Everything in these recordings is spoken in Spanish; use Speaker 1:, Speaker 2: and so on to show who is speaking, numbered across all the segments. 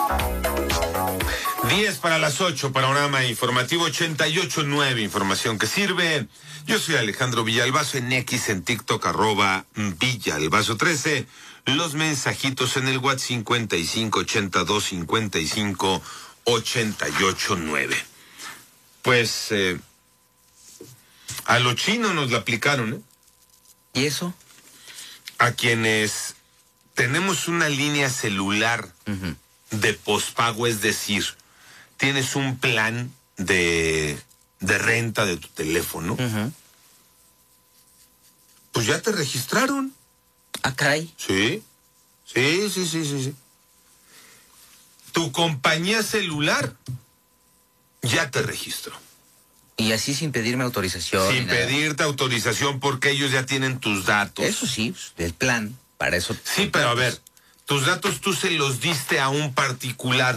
Speaker 1: 10:08, panorama informativo 88.9, información que sirve. Yo soy Alejandro Villalbazo, en X, en TikTok, @Villalbazo13. Los mensajitos en el WhatsApp 55825588.9. Pues a los chinos nos la aplicaron, ¿eh?
Speaker 2: ¿Y eso?
Speaker 1: A quienes tenemos una línea celular de pospago, es decir, tienes un plan de renta de tu teléfono, pues ya te registraron.
Speaker 2: Ah, caray.
Speaker 1: Sí. Tu compañía celular ya te registró.
Speaker 2: Y así sin pedirme autorización.
Speaker 1: Sin pedirte autorización, porque ellos ya tienen tus datos.
Speaker 2: Eso sí, el plan, para eso.
Speaker 1: Sí, pero a ver, tus datos tú se los diste a un particular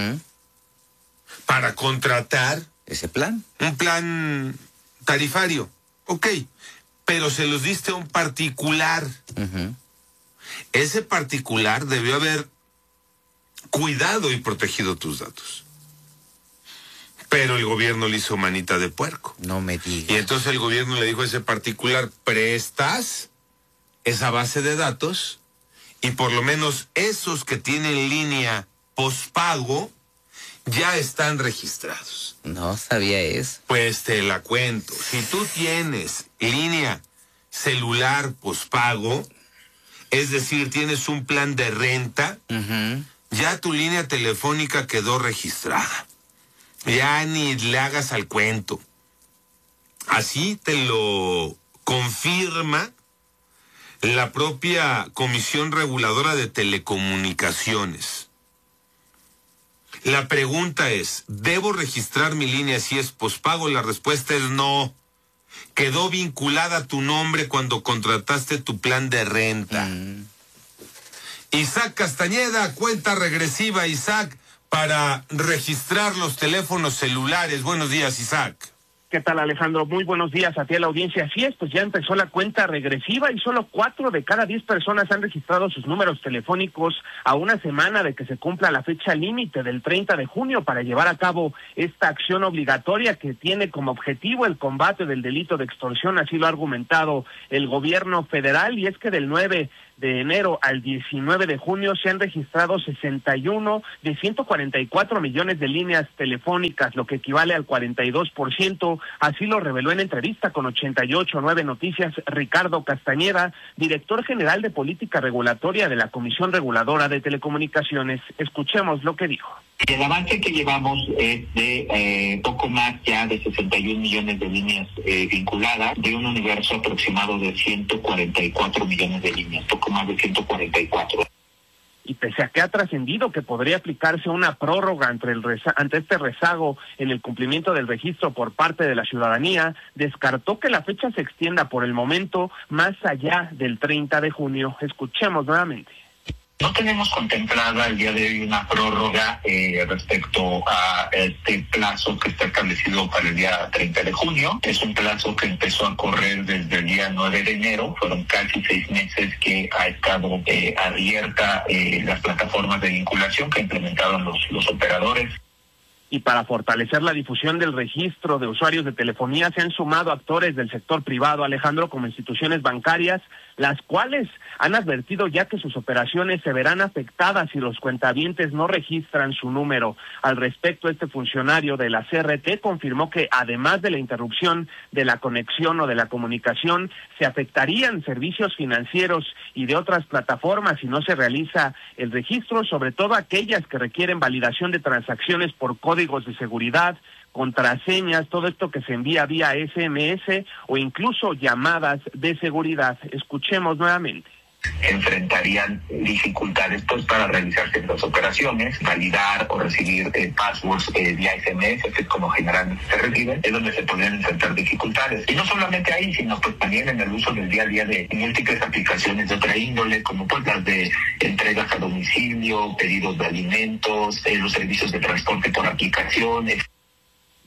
Speaker 1: para contratar
Speaker 2: ese plan.
Speaker 1: Un plan tarifario, ok, pero se los diste a un particular. Ese particular debió haber cuidado y protegido tus datos. Pero el gobierno le hizo manita de puerco.
Speaker 2: No me digas.
Speaker 1: Y entonces el gobierno le dijo a ese particular: prestas esa base de datos y por lo menos esos que tienen línea pospago ya están registrados.
Speaker 2: No sabía eso.
Speaker 1: Pues te la cuento. Si tú tienes línea celular pospago, es decir, tienes un plan de renta, ya tu línea telefónica quedó registrada. Ya ni le hagas al cuento. Así te lo confirma la propia Comisión Reguladora de Telecomunicaciones. La pregunta es: ¿debo registrar mi línea si es pospago? La respuesta es no. Quedó vinculada a tu nombre cuando contrataste tu plan de renta. Isaac Castañeda, cuenta regresiva, Isaac, para registrar los teléfonos celulares. Buenos días, Isaac.
Speaker 3: ¿Qué tal, Alejandro? Muy buenos días a ti, a la audiencia. Así es, pues ya empezó la cuenta regresiva y solo 4 de cada 10 personas han registrado sus números telefónicos a una semana de que se cumpla la fecha límite del 30 de junio para llevar a cabo esta acción obligatoria que tiene como objetivo el combate del delito de extorsión. Así lo ha argumentado el gobierno federal, y es que del 9 de enero al 19 de junio se han registrado 61 de 144 millones de líneas telefónicas, lo que equivale al 42%. Así lo reveló en entrevista con 88.9 Noticias Ricardo Castañeda, director general de política regulatoria de la Comisión Reguladora de Telecomunicaciones. Escuchemos lo que dijo.
Speaker 4: El avance que llevamos es de poco más ya de 61 millones de líneas vinculadas, de un universo aproximado de 144 millones de líneas, poco más de 144.
Speaker 3: Y pese a que ha trascendido que podría aplicarse una prórroga ante este rezago en el cumplimiento del registro por parte de la ciudadanía, descartó que la fecha se extienda por el momento más allá del 30 de junio. Escuchemos nuevamente.
Speaker 4: No tenemos contemplada el día de hoy una prórroga respecto a este plazo que está establecido para el día 30 de junio. Es un plazo que empezó a correr desde el día 9 de enero. Fueron casi 6 meses que ha estado abierta las plataformas de vinculación que implementaron los operadores.
Speaker 3: Y para fortalecer la difusión del registro de usuarios de telefonía se han sumado actores del sector privado, Alejandro, como instituciones bancarias, las cuales han advertido ya que sus operaciones se verán afectadas si los cuentavientes no registran su número. Al respecto, este funcionario de la CRT confirmó que además de la interrupción de la conexión o de la comunicación, se afectarían servicios financieros y de otras plataformas si no se realiza el registro, sobre todo aquellas que requieren validación de transacciones por códigos de seguridad, contraseñas, todo esto que se envía vía SMS o incluso llamadas de seguridad. Escuchemos nuevamente.
Speaker 4: Enfrentarían dificultades pues para realizar ciertas operaciones, validar o recibir passwords vía SMS, que es como generalmente se reciben, es donde se podrían enfrentar dificultades. Y no solamente ahí, sino pues también en el uso del día a día de múltiples aplicaciones de otra índole, como pues las de entregas a domicilio, pedidos de alimentos, los servicios de transporte por aplicaciones.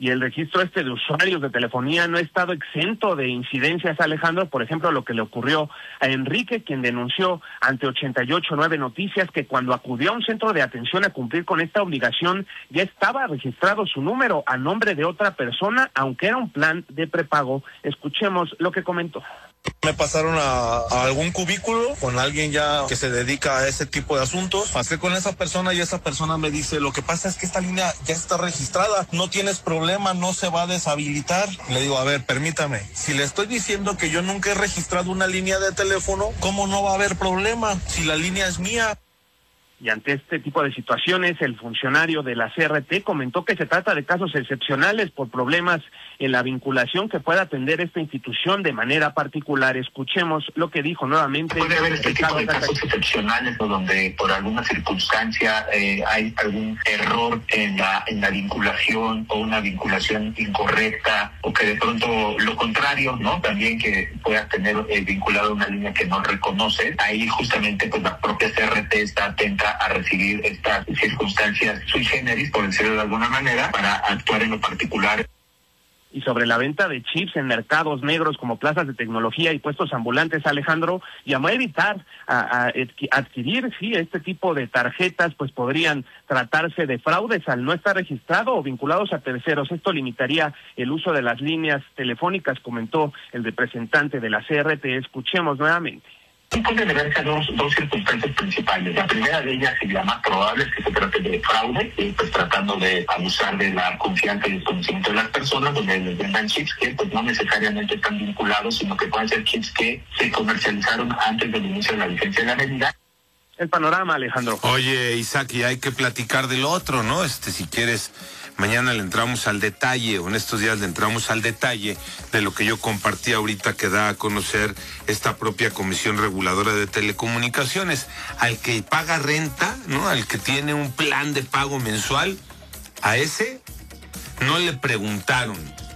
Speaker 3: Y el registro de usuarios de telefonía no ha estado exento de incidencias, Alejandro. Por ejemplo, lo que le ocurrió a Enrique, quien denunció ante 88.9 Noticias que cuando acudió a un centro de atención a cumplir con esta obligación, ya estaba registrado su número a nombre de otra persona, aunque era un plan de prepago. Escuchemos lo que comentó.
Speaker 5: Me pasaron a algún cubículo con alguien ya que se dedica a ese tipo de asuntos. Pasé con esa persona y esa persona me dice, lo que pasa es que esta línea ya está registrada, no tienes problema, no se va a deshabilitar. Le digo, a ver, permítame, si le estoy diciendo que yo nunca he registrado una línea de teléfono, ¿cómo no va a haber problema si la línea es mía?
Speaker 3: Y ante este tipo de situaciones, el funcionario de la CRT comentó que se trata de casos excepcionales por problemas en la vinculación que pueda atender esta institución de manera particular. Escuchemos lo que dijo nuevamente.
Speaker 4: Puede haber este tipo de casos excepcionales donde por alguna circunstancia hay algún error en la vinculación o una vinculación incorrecta o que de pronto lo contrario, ¿no? También que pueda tener vinculado una línea que no reconoce. Ahí justamente pues la propia CRT está atenta a recibir estas circunstancias sui generis, por decirlo de alguna manera, para actuar en lo particular.
Speaker 3: Y sobre la venta de chips en mercados negros como plazas de tecnología y puestos ambulantes, Alejandro, llamó a evitar adquirir este tipo de tarjetas, pues podrían tratarse de fraudes al no estar registrado o vinculados a terceros. Esto limitaría el uso de las líneas telefónicas, comentó el representante de la CRT. Escuchemos nuevamente.
Speaker 4: Puede deberse a dos circunstancias principales. La primera de ellas, y la más probable, es que se trate de fraude, pues tratando de abusar de la confianza y el conocimiento de las personas, donde les vendan chips que pues no necesariamente están vinculados, sino que pueden ser chips que se comercializaron antes del inicio de la vigencia de la medida.
Speaker 3: El panorama, Alejandro.
Speaker 1: Oye, Isaac, y hay que platicar del otro, ¿no? Si quieres, mañana le entramos al detalle, o en estos días le entramos al detalle de lo que yo compartí ahorita que da a conocer esta propia Comisión Reguladora de Telecomunicaciones. Al que paga renta, ¿no? Al que tiene un plan de pago mensual, a ese no le preguntaron.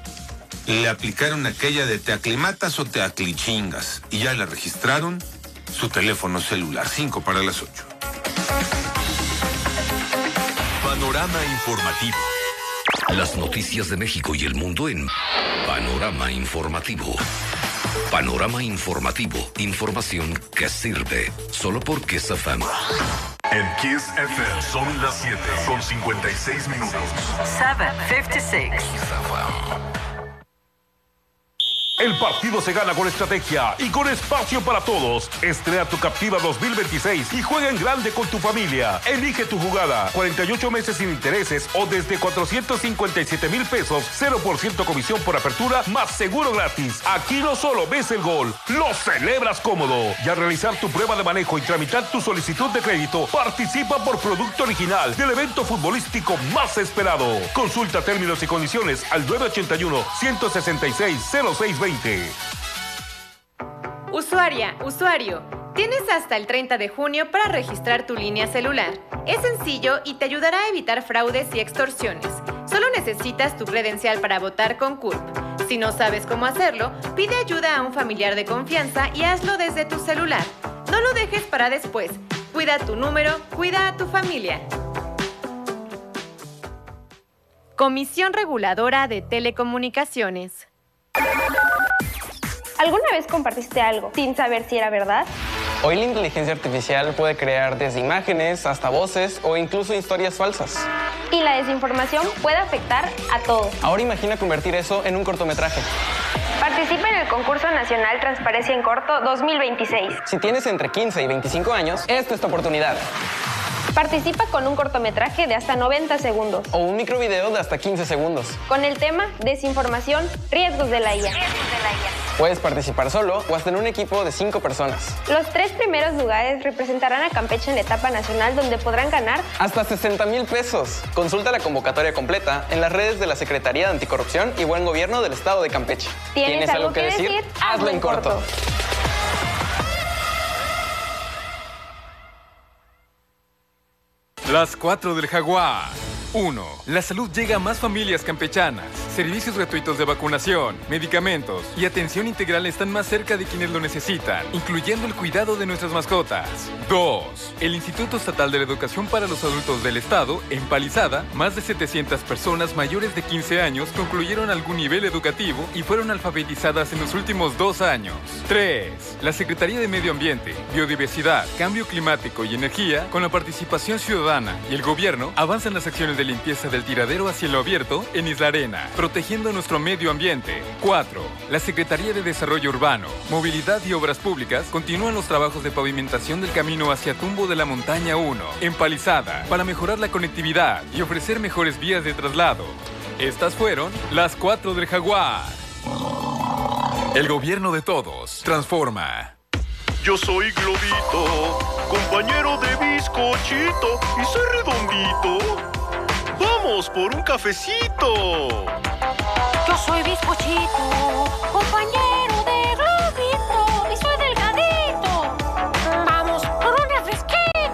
Speaker 1: Le aplicaron aquella de te aclimatas o te aclichingas y ya le registraron su teléfono celular. 7:55.
Speaker 6: Panorama informativo. Las noticias de México y el mundo en Panorama Informativo. Panorama Informativo. Información que sirve. Solo por Kiss FM.
Speaker 7: En Kiss FM son las 7:56.
Speaker 8: 7:56.
Speaker 7: El partido se gana con estrategia y con espacio para todos. Estrena tu Captiva 2026 y juega en grande con tu familia. Elige tu jugada. 48 meses sin intereses o desde 457,000 pesos. 0% comisión por apertura más seguro gratis. Aquí no solo ves el gol, lo celebras cómodo. Y al realizar tu prueba de manejo y tramitar tu solicitud de crédito, participa por producto original del evento futbolístico más esperado. Consulta términos y condiciones al 981-166-0620.
Speaker 9: Usuario, tienes hasta el 30 de junio para registrar tu línea celular. Es sencillo y te ayudará a evitar fraudes y extorsiones. Solo necesitas tu credencial para votar con CURP. Si no sabes cómo hacerlo, pide ayuda a un familiar de confianza y hazlo desde tu celular. No lo dejes para después. Cuida tu número, cuida a tu familia. Comisión Reguladora de Telecomunicaciones.
Speaker 10: ¿Alguna vez compartiste algo sin saber si era verdad?
Speaker 11: Hoy la inteligencia artificial puede crear desde imágenes hasta voces o incluso historias falsas.
Speaker 10: Y la desinformación puede afectar a todos.
Speaker 11: Ahora imagina convertir eso en un cortometraje.
Speaker 10: Participa en el concurso nacional Transparencia en Corto 2026.
Speaker 11: Si tienes entre 15 y 25 años, esta es tu oportunidad.
Speaker 10: Participa con un cortometraje de hasta 90 segundos.
Speaker 11: O un microvideo de hasta 15 segundos.
Speaker 10: Con el tema Desinformación, riesgos de la IA.
Speaker 11: Puedes participar solo o hasta en un equipo de 5 personas.
Speaker 10: Los 3 primeros lugares representarán a Campeche en la etapa nacional, donde podrán ganar
Speaker 11: hasta 60,000 pesos. Consulta la convocatoria completa en las redes de la Secretaría de Anticorrupción y Buen Gobierno del Estado de Campeche.
Speaker 10: ¿Tienes algo que decir? Hazlo en corto.
Speaker 12: Las 4 del Jaguar.
Speaker 8: 1. La salud llega a más familias campechanas. Servicios gratuitos de vacunación, medicamentos y atención integral están más cerca de quienes lo necesitan, incluyendo el cuidado de nuestras mascotas. 2. El Instituto Estatal de la Educación para los Adultos del Estado, en Palizada, más de 700 personas mayores de 15 años concluyeron algún nivel educativo y fueron alfabetizadas en los últimos 2 años. 3. La Secretaría de Medio Ambiente, Biodiversidad, Cambio Climático y Energía, con la participación ciudadana y el gobierno, avanzan las acciones de limpieza del tiradero a cielo abierto en Isla Arena, protegiendo nuestro medio ambiente. 4. La Secretaría de Desarrollo Urbano, Movilidad y Obras Públicas continúan los trabajos de pavimentación del camino hacia Tumbo de la Montaña 1, en Palizada, para mejorar la conectividad y ofrecer mejores vías de traslado. Estas fueron las 4 del Jaguar. El gobierno de todos transforma.
Speaker 12: Yo soy Globito, compañero de bizcochito, y soy redondito. ¡Vamos por un cafecito!
Speaker 13: Yo soy bizcochito, compañero de